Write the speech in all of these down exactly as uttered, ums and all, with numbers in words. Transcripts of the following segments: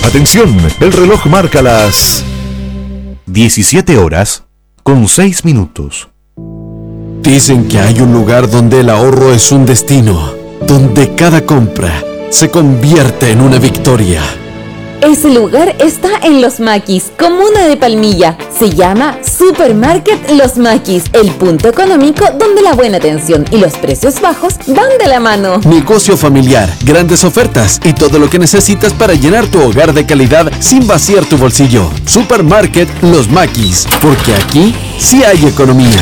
Atención, el reloj marca las diecisiete horas con seis minutos. Dicen que hay un lugar donde el ahorro es un destino, donde cada compra se convierte en una victoria. Ese lugar está en Los Maquis, comuna de Palmilla. Se llama Supermarket Los Maquis, el punto económico donde la buena atención y los precios bajos van de la mano. Negocio familiar, grandes ofertas y todo lo que necesitas para llenar tu hogar de calidad sin vaciar tu bolsillo. Supermarket Los Maquis, porque aquí sí hay economía.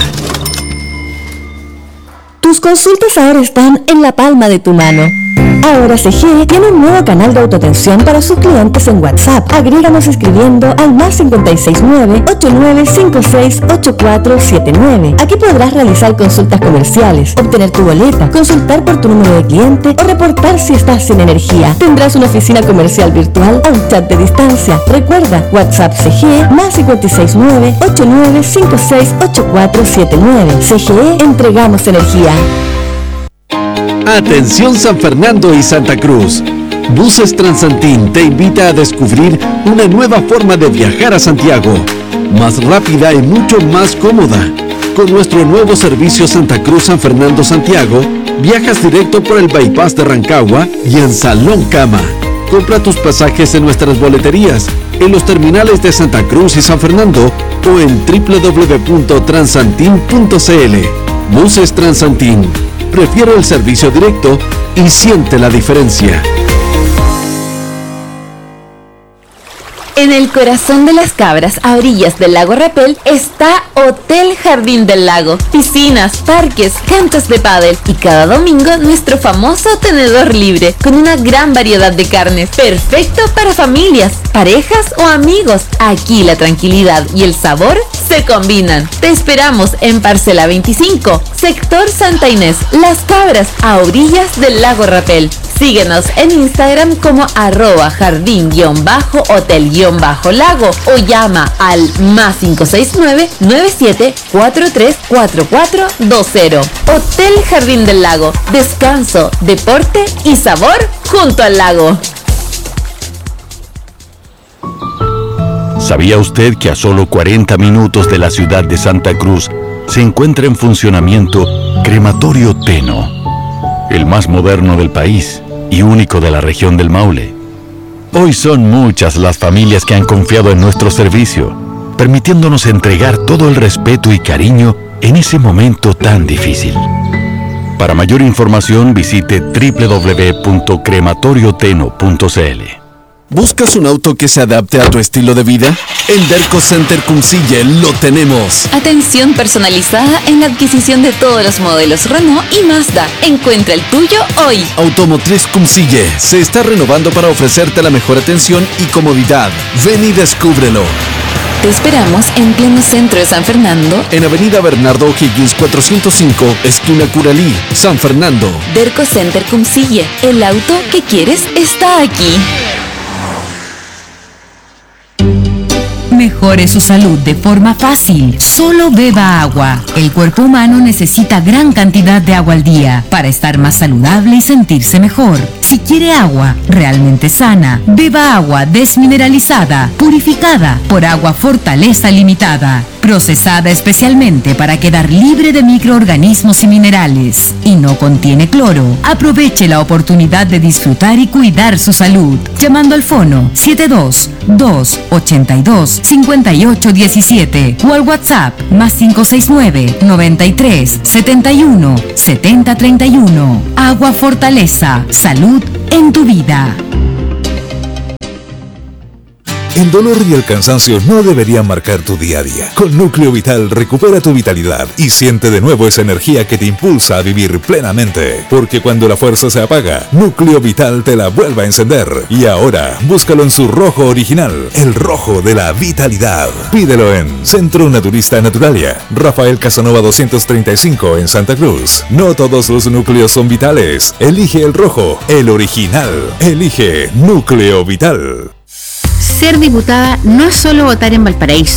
Tus consultas ahora están en la palma de tu mano. Ahora C G tiene un nuevo canal de autoatención para sus clientes en WhatsApp. Agréganos escribiendo al más cinco seis nueve, ocho nueve cinco seis, ocho cuatro siete nueve. Aquí podrás realizar consultas comerciales, obtener tu boleta, consultar por tu número de cliente o reportar si estás sin energía. Tendrás una oficina comercial virtual a un chat de distancia. Recuerda, WhatsApp C G más cinco seis nueve, ocho nueve cinco seis, ocho cuatro siete nueve. C G E, entregamos energía. Atención San Fernando y Santa Cruz. Buses Transantín te invita a descubrir una nueva forma de viajar a Santiago, más rápida y mucho más cómoda. Con nuestro nuevo servicio Santa Cruz San Fernando Santiago, viajas directo por el bypass de Rancagua y en Salón Cama. Compra tus pasajes en nuestras boleterías, en los terminales de Santa Cruz y San Fernando o en doble u doble u doble u punto transantin punto c l. Buses Transantín. Prefiero el servicio directo y siente la diferencia. En el corazón de Las Cabras, a orillas del lago Rapel, está Hotel Jardín del Lago. Piscinas, parques, canchas de pádel y cada domingo nuestro famoso tenedor libre con una gran variedad de carnes. Perfecto para familias, parejas o amigos. Aquí la tranquilidad y el sabor se combinan. Te esperamos en Parcela veinticinco, sector Santa Inés, Las Cabras, a orillas del lago Rapel. Síguenos en Instagram como arroba jardín-hotel-lago o llama al más cinco seis nueve, nueve siete cuatro tres cuatro cuatro dos cero. Hotel Jardín del Lago. Descanso, deporte y sabor junto al lago. ¿Sabía usted que a solo cuarenta minutos de la ciudad de Santa Cruz se encuentra en funcionamiento Crematorio Teno, el más moderno del país y único de la región del Maule? Hoy son muchas las familias que han confiado en nuestro servicio, permitiéndonos entregar todo el respeto y cariño en ese momento tan difícil. Para mayor información visite doble u doble u doble u punto crematorio teno punto c l. ¿Buscas un auto que se adapte a tu estilo de vida? En Derco Center Cumcille lo tenemos. Atención personalizada en la adquisición de todos los modelos Renault y Mazda. Encuentra el tuyo hoy. Automotriz Cumcille se está renovando para ofrecerte la mejor atención y comodidad. Ven y descúbrelo. Te esperamos en pleno centro de San Fernando, en Avenida Bernardo O'Higgins cuatrocientos cinco, esquina Curalí, San Fernando. Derco Center Cumcille. El auto que quieres está aquí. Mejore su salud de forma fácil. Solo beba agua. El cuerpo humano necesita gran cantidad de agua al día para estar más saludable y sentirse mejor. Si quiere agua realmente sana, beba agua desmineralizada, purificada por Agua Fortaleza Limitada, procesada especialmente para quedar libre de microorganismos y minerales, y no contiene cloro. Aproveche la oportunidad de disfrutar y cuidar su salud, llamando al fono siete dos, dos, ocho dos, cinco ocho uno siete o al WhatsApp más cinco seis nueve, noventa y tres, setenta y uno, setenta treinta y uno. Agua Fortaleza, salud en tu vida. El dolor y el cansancio no deberían marcar tu día a día. Con Núcleo Vital recupera tu vitalidad y siente de nuevo esa energía que te impulsa a vivir plenamente. Porque cuando la fuerza se apaga, Núcleo Vital te la vuelve a encender. Y ahora, búscalo en su rojo original, el rojo de la vitalidad. Pídelo en Centro Naturista Naturalia, Rafael Casanova doscientos treinta y cinco en Santa Cruz. No todos los núcleos son vitales. Elige el rojo, el original. Elige Núcleo Vital. Ser diputada no es solo votar en Valparaíso.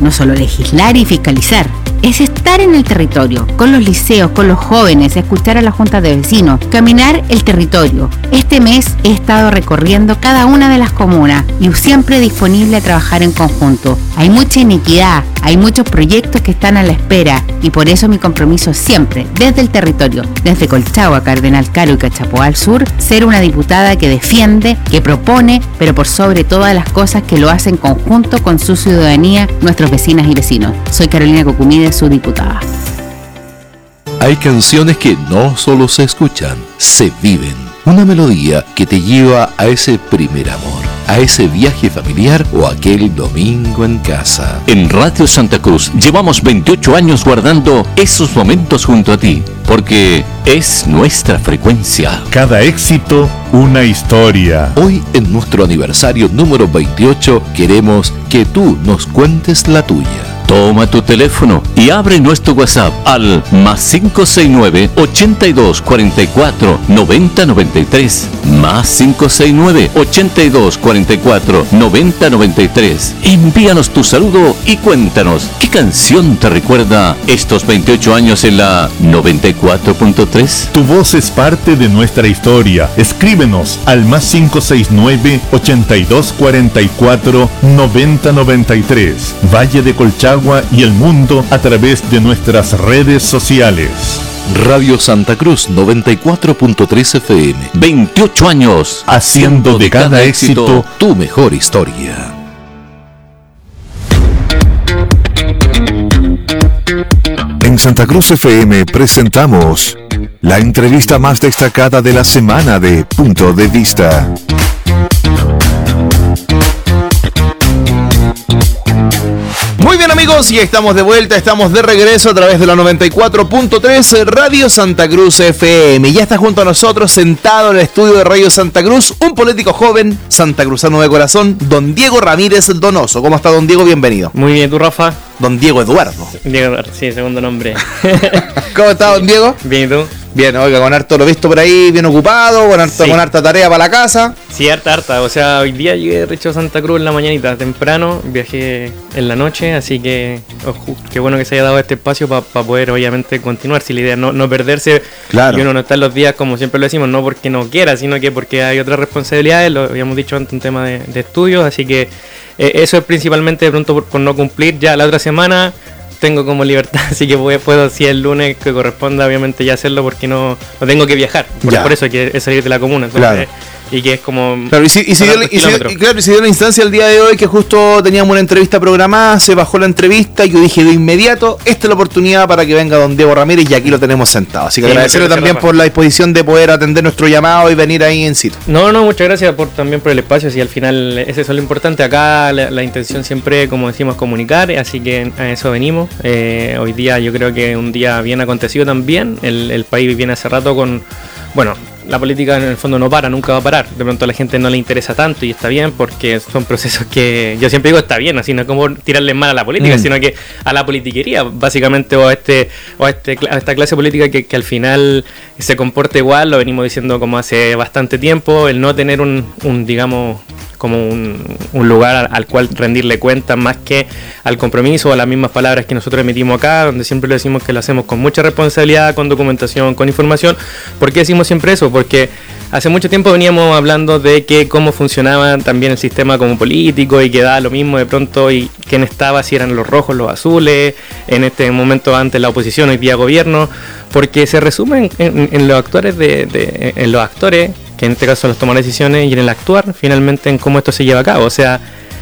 no solo legislar y fiscalizar, es estar en el territorio, con los liceos, con los jóvenes, escuchar a la junta de vecinos, caminar el territorio. Este mes he estado recorriendo cada una de las comunas y siempre disponible a trabajar en conjunto. Hay mucha iniquidad, hay muchos proyectos que están a la espera y por eso mi compromiso siempre, desde el territorio, desde Colchagua, Cardenal Caro y Cachapoal al sur, ser una diputada que defiende, que propone, pero por sobre todas las cosas que lo hace en conjunto con su ciudadanía, nuestros vecinas y vecinos. Soy Carolina Cocumide, su diputada. Hay canciones que no solo se escuchan, se viven. Una melodía que te lleva a ese primer amor, a ese viaje familiar o aquel domingo en casa. En Radio Santa Cruz llevamos veintiocho años guardando esos momentos junto a ti, porque es nuestra frecuencia. Cada éxito, una historia. Hoy, en nuestro aniversario número veintiocho, queremos que tú nos cuentes la tuya. Toma tu teléfono y abre nuestro WhatsApp al más cinco seis nueve, ochenta y dos, cuarenta y cuatro, noventa, noventa y tres. Más cinco seis nueve, ochenta y dos, cuarenta y cuatro, noventa, noventa y tres. Envíanos tu saludo y cuéntanos qué canción te recuerda estos veintiocho años en la noventa y cuatro punto tres. Tu voz es parte de nuestra historia. Escríbenos al más cinco seis nueve, ochenta y dos, cuarenta y cuatro, noventa, noventa y tres. Valle de Colchagua y el mundo a través de nuestras redes sociales. Radio Santa Cruz noventa y cuatro punto tres F M. veintiocho años haciendo de cada, cada éxito, éxito tu mejor historia. En Santa Cruz F M presentamos la entrevista más destacada de la semana de Punto de Vista. Muy bien, amigos, y estamos de vuelta, estamos de regreso a través de la noventa y cuatro punto tres Radio Santa Cruz F M. Ya está junto a nosotros, sentado en el estudio de Radio Santa Cruz, un político joven, santacruzano de corazón, don Diego Ramírez Donoso. ¿Cómo está, don Diego? Bienvenido. Muy bien, ¿tú, Rafa? Don Diego Eduardo. Diego Eduardo, sí, segundo nombre. ¿Cómo está, don Diego? Bien, ¿y tú? Bien, oiga, con harto lo visto por ahí, bien ocupado, con, harto, sí. con harta tarea para la casa. Sí, harta, harta. O sea, hoy día llegué de a Santa Cruz en la mañanita, temprano, viajé en la noche, así que ojo, qué bueno que se haya dado este espacio para pa poder, obviamente, continuar. Si la idea es no, no perderse, claro. Y uno no está en los días, como siempre lo decimos, no porque no quiera, sino que porque hay otras responsabilidades, lo habíamos dicho antes, un tema de, de estudios, así que eh, eso es principalmente de pronto por, por no cumplir. Ya la otra semana tengo como libertad, así que puedo, si el lunes que corresponda, obviamente ya hacerlo, porque no, no tengo que viajar, por, por eso que es salir de la comuna, entonces, claro. Y que es como... Claro, y si, y si dio, y si, y claro, y si dio la instancia el día de hoy, que justo teníamos una entrevista programada, se bajó la entrevista, y yo dije de inmediato, esta es la oportunidad para que venga don Diego Ramírez, y aquí lo tenemos sentado. Así que sí, agradecerle también Rafa por la disposición de poder atender nuestro llamado y venir ahí en sitio. No, no, muchas gracias por también por el espacio, si al final ese es lo importante. Acá la, la intención siempre, como decimos, comunicar, así que a eso venimos. Eh, hoy día yo creo que un día bien acontecido también, el, el país viene hace rato con... Bueno, la política en el fondo no para, nunca va a parar. De pronto a la gente no le interesa tanto y está bien, porque son procesos que yo siempre digo está bien, así no es como tirarle mal a la política, mm. sino que a la politiquería, básicamente, o a este o a, este, a esta clase política que, que al final se comporta igual, lo venimos diciendo como hace bastante tiempo, el no tener un, un digamos, como un, un lugar al, al cual rendirle cuentas más que al compromiso o a las mismas palabras que nosotros emitimos acá, donde siempre le decimos que lo hacemos con mucha responsabilidad, con documentación, con información. ¿Por qué decimos siempre eso? Porque hace mucho tiempo veníamos hablando de que cómo funcionaba también el sistema como político y que daba lo mismo de pronto y quién estaba, si eran los rojos, los azules, en este momento antes la oposición, hoy día gobierno, porque se resumen en, en, en los actores de, de en los actores que en este caso son los tomar decisiones, y en el actuar finalmente en cómo esto se lleva a cabo. O sea,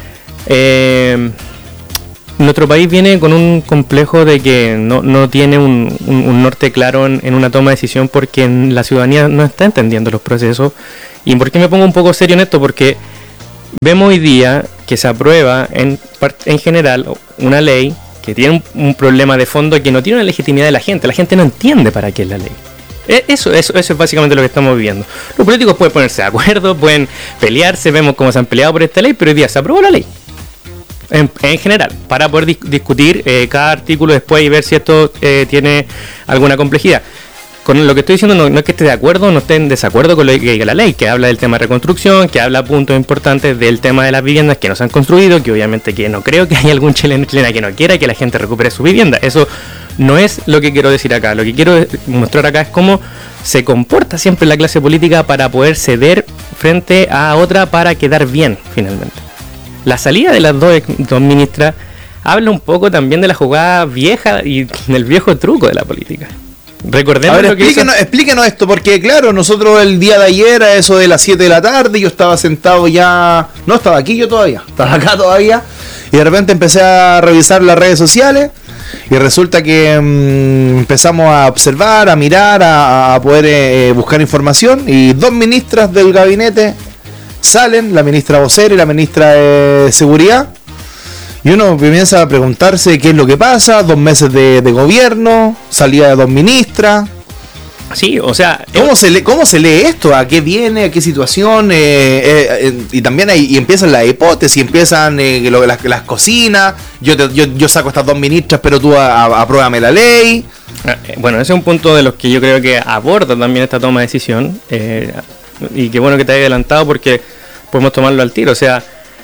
eh, nuestro país viene con un complejo de que no, no tiene un, un, un norte claro en, en una toma de decisión, porque la ciudadanía no está entendiendo los procesos. ¿Y por qué me pongo un poco serio en esto? Porque vemos hoy día que se aprueba en, en general una ley que tiene un, un problema de fondo, que no tiene una legitimidad de la gente. La gente no entiende para qué es la ley. Eso, eso, eso es básicamente lo que estamos viviendo. Los políticos pueden ponerse de acuerdo, pueden pelearse, vemos cómo se han peleado por esta ley, pero hoy día se aprobó la ley en, en general, para poder dis- discutir eh, cada artículo después y ver si esto eh, tiene alguna complejidad. con lo que estoy diciendo no, no es que esté de acuerdo o no esté en desacuerdo con lo que diga la ley, que habla del tema de reconstrucción, que habla puntos importantes del tema de las viviendas que no se han construido, que obviamente que no creo que haya algún chileno chilena que no quiera que la gente recupere su vivienda. Eso no es lo que quiero decir acá. Lo que quiero mostrar acá es cómo se comporta siempre la clase política para poder ceder frente a otra para quedar bien, finalmente. La salida de las dos, dos ministras habla un poco también de la jugada vieja y del viejo truco de la política. Recordemos. A ver, lo que explíquenos, hizo... explíquenos esto, porque claro, nosotros el día de ayer, a eso de las siete de la tarde, yo estaba sentado ya, no estaba aquí yo todavía, estaba acá todavía, y de repente empecé a revisar las redes sociales, y resulta que mmm, empezamos a observar, a mirar, a, a poder eh, buscar información, y dos ministras del gabinete salen, la ministra vocera y la ministra de Seguridad, y uno comienza a preguntarse qué es lo que pasa, dos meses de, de gobierno, salida de dos ministras. Sí, o sea... ¿Cómo, eh, se lee, ¿Cómo se lee esto? ¿A qué viene? ¿A qué situación? Eh, eh, eh, y también hay, y empiezan las hipótesis, empiezan eh, lo, las, las cocinas, yo, te, yo yo saco estas dos ministras, pero tú a, a, apruébame la ley. Bueno, ese es un punto de los que yo creo que aborda también esta toma de decisión, eh, y qué bueno que te haya adelantado porque podemos tomarlo al tiro, o sea...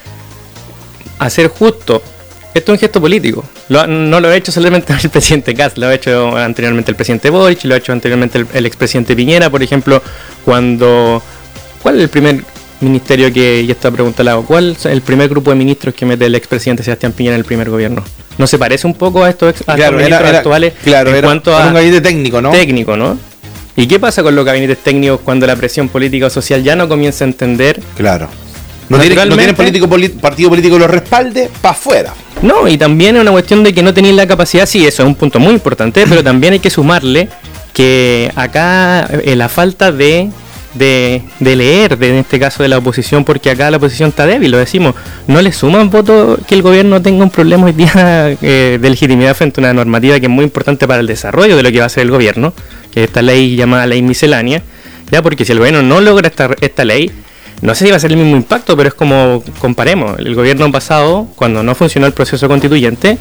A ser justo, esto es un gesto político. Lo, no lo ha hecho solamente el presidente Kast, lo ha hecho anteriormente el presidente Boric, lo ha hecho anteriormente el, el expresidente Piñera, por ejemplo, cuando... ¿Cuál es el primer ministerio que, y esta pregunta la hago, cuál es el primer grupo de ministros que mete el expresidente Sebastián Piñera en el primer gobierno? ¿No se parece un poco a estos, a claro, estos ministros era, era, actuales claro, en era, cuanto a... un gabinete técnico, ¿no? Técnico, ¿no? ¿Y qué pasa con los gabinetes técnicos cuando la presión política o social ya no comienza a entender? Claro. No tienen, no tienen político, poli, partido político que los respalde para afuera. No, y también es una cuestión de que no tenéis la capacidad, sí, eso es un punto muy importante, pero también hay que sumarle que acá eh, la falta de, de, de leer, de, en este caso de la oposición, porque acá la oposición está débil, lo decimos, no le suman votos que el gobierno tenga un problema hoy día eh, de legitimidad frente a una normativa que es muy importante para el desarrollo de lo que va a hacer el gobierno, que es esta ley llamada ley miscelánea, ya porque si el gobierno no logra esta, esta ley, no sé si va a ser el mismo impacto, pero es como, comparemos, el gobierno pasado, cuando no funcionó el proceso constituyente,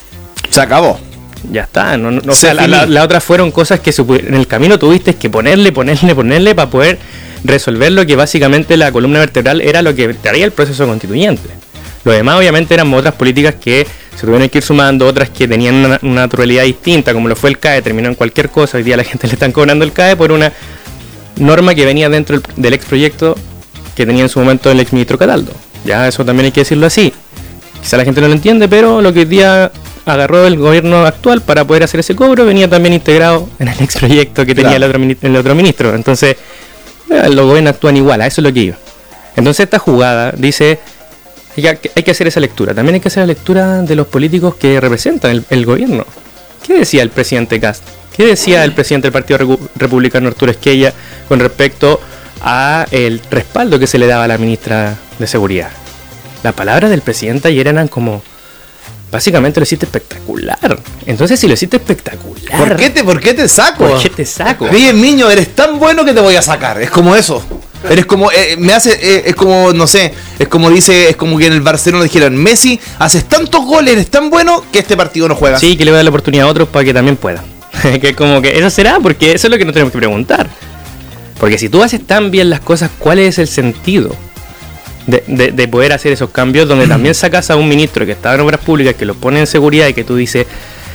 se acabó. Ya está, no, no, o sea, la, la, la otra fueron cosas que en el camino tuviste que ponerle, ponerle, ponerle para poder resolver lo que básicamente la columna vertebral era lo que traía el proceso constituyente. Lo demás obviamente eran otras políticas que se tuvieron que ir sumando, otras que tenían una, una naturalidad distinta, como lo fue el C A E, terminó en cualquier cosa, hoy día a la gente le están cobrando el C A E por una norma que venía dentro del, del exproyecto que tenía en su momento el exministro Cataldo. Ya, eso también hay que decirlo así. Quizá la gente no lo entiende, pero lo que hoy día agarró el gobierno actual para poder hacer ese cobro venía también integrado en el exproyecto que tenía claro. el, otro, el otro ministro. Entonces, eh, los gobiernos actúan igual, a eso es lo que iba. Entonces, esta jugada dice, hay que, hay que hacer esa lectura. También hay que hacer la lectura de los políticos que representan el, el gobierno. ¿Qué decía el presidente Kast? ¿Qué decía el presidente del Partido Recu- Republicano Arturo Esquella con respecto a el respaldo que se le daba a la ministra de Seguridad? Las palabras del presidente ayer eran como, básicamente lo hiciste espectacular. Entonces si lo hiciste espectacular, ¿por qué te, por qué te saco? ¿Por qué te saco? Oye, niño, eres tan bueno que te voy a sacar. Es como eso. Eres como, eh, me hace, eh, es como, no sé, es como dice, es como que en el Barcelona dijeron, Messi, haces tantos goles, eres tan bueno que este partido no juega. Sí, que le voy a dar la oportunidad a otros para que también puedan. Que como que eso será, porque eso es lo que nos tenemos que preguntar. Porque si tú haces tan bien las cosas, ¿cuál es el sentido de, de, de poder hacer esos cambios donde también sacas a un ministro que está en obras públicas, que lo pone en seguridad y que tú dices,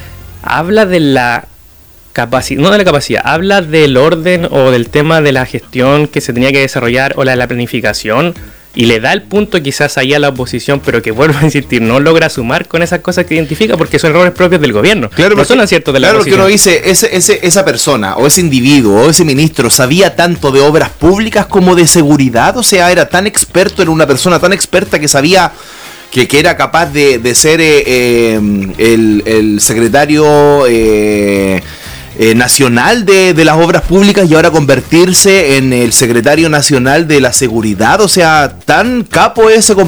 habla de la capacidad, no de la capacidad, habla del orden o del tema de la gestión que se tenía que desarrollar o la de la planificación y le da el punto quizás ahí a la oposición, pero que vuelvo a insistir, no logra sumar con esas cosas que identifica porque son errores propios del gobierno, claro, no son aciertos de la claro, oposición. Claro, que uno dice, ese, ese, esa persona o ese individuo o ese ministro sabía tanto de obras públicas como de seguridad, o sea, era tan experto, era una persona tan experta que sabía que, que era capaz de, de ser eh, eh, el, el secretario eh, Eh, nacional de, de las obras públicas y ahora convertirse en el secretario nacional de la seguridad, o sea, tan capo ese